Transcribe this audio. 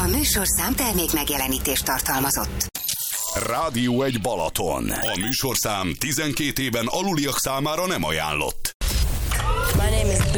műsorszám termék megjelenítést tartalmazott. Rádió 1 Balaton. A műsorszám 12 éven aluliak számára nem ajánlott. My name is